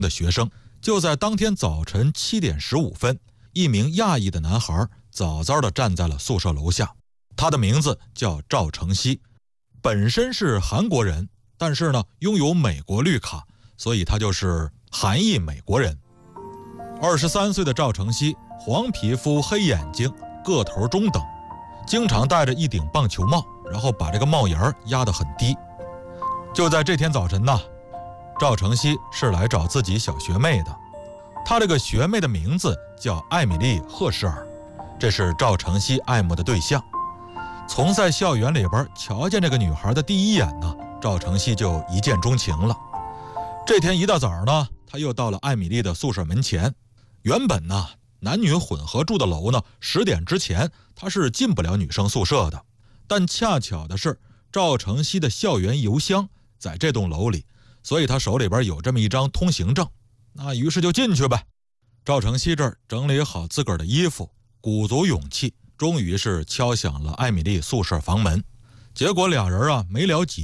的学生。就在当天早晨7点15分，一名亚裔的男孩早早地站在了宿舍楼下。他的名字叫赵成熙，本身是韩国人，但是呢拥有美国绿卡，所以他就是韩裔美国人。23岁的赵成熙，黄皮肤黑眼睛，个头中等，经常戴着一顶棒球帽，然后把这个帽檐压得很低。就在这天早晨呢，赵成熙是来找自己小学妹的。他这个学妹的名字叫艾米丽·赫什尔，这是赵成熙爱慕的对象。从在校园里边瞧见这个女孩的第一眼呢，赵成熙就一见钟情了。这天一大早呢，他又到了艾米丽的宿舍门前。原本呢，男女混合住的楼呢，10点之前他是进不了女生宿舍的。但恰巧的是，赵成熙的校园邮箱在这栋楼里，所以他手里边有这么一张通行证。那于是就进去呗。赵成熙这儿整理好自个儿的衣服，鼓足勇气，终于是敲响了艾米丽宿舍房门。结果俩人没聊几